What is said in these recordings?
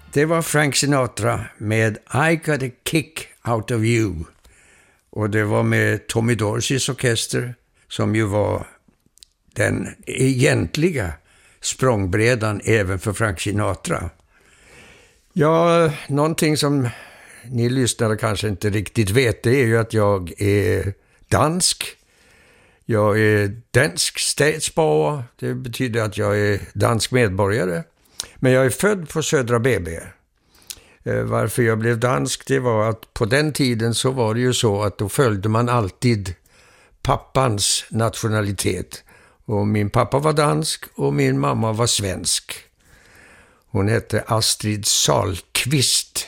Det var Frank Sinatra med I Got a Kick Out of You. Och det var med Tommy Dorseys orkester som ju var den egentliga språngbrädan även för Frank Sinatra. Ja, någonting som ni lyssnare kanske inte riktigt vet, det är ju att jag är dansk. Jag är dansk statsborger, det betyder att jag är dansk medborgare. Men jag är född på Södra BB. Varför jag blev dansk, det var att på den tiden så var det ju så att då följde man alltid pappans nationalitet. Och min pappa var dansk och min mamma var svensk. Hon hette Astrid Sahlqvist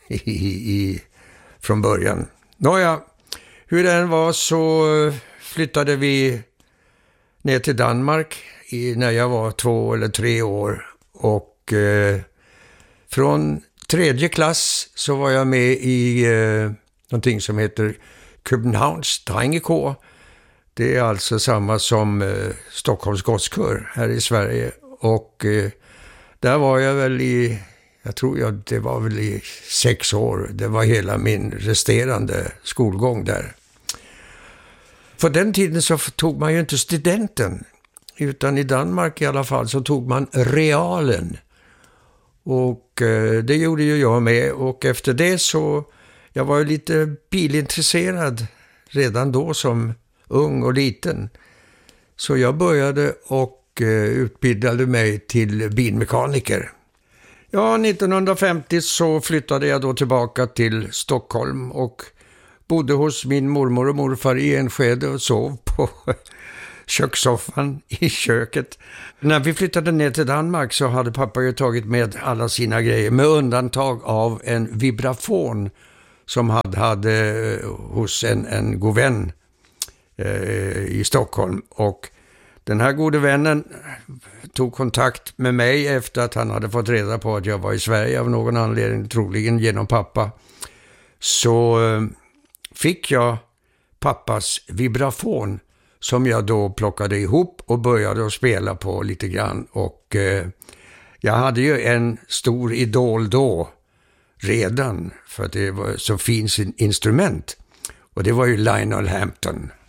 från början. Nåja, hur den var så flyttade vi ner till Danmark när jag var 2 eller 3 år. Och från 3:e klass så var jag med i någonting som heter Københavns Drengekor. Det är alltså samma som Stockholms Gosskör här i Sverige. Och där var jag väl det var väl i 6 år. Det var hela min resterande skolgång där. För den tiden så tog man ju inte studenten. Utan i Danmark i alla fall så tog man realen. Och det gjorde ju jag med. Och efter det så, jag var ju lite bilintresserad redan då som ung och liten. Så jag började och utbildade mig till bilmekaniker. Ja, 1950 så flyttade jag då tillbaka till Stockholm och bodde hos min mormor och morfar i Enskede och sov på kökssoffan i köket. När vi flyttade ner till Danmark så hade pappa ju tagit med alla sina grejer med undantag av en vibrafon som hade hos en god vän i Stockholm. Och den här gode vännen tog kontakt med mig efter att han hade fått reda på att jag var i Sverige av någon anledning, troligen genom pappa. Så fick jag pappas vibrafon som jag då plockade ihop och började att spela på lite grann. Och jag hade ju en stor idol då redan, för att det var så fint instrument. Och det var ju Lionel Hampton.